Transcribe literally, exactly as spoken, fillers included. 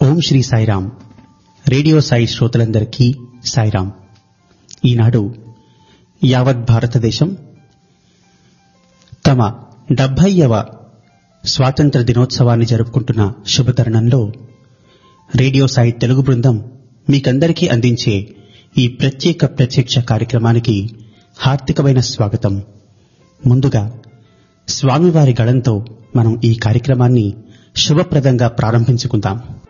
ఓం Shri Sairam. Radio Sai శ్రోతలందరికీ సాయిరాం. ఈనాడు యావత్ భారతదేశం తమ డెబ్బైవ స్వాతంత్ర దినోత్సవాన్ని జరుపుకుంటున్న శుభతరుణంలో రేడియో సాయి తెలుగు బృందం మీకందరికీ అందించే ఈ ప్రత్యేక ప్రత్యక్ష కార్యక్రమానికి హార్దికమైన స్వాగతం. ముందుగా స్వామివారి గళంతో మనం ఈ కార్యక్రమాన్ని శుభప్రదంగా ప్రారంభించుకుందాం.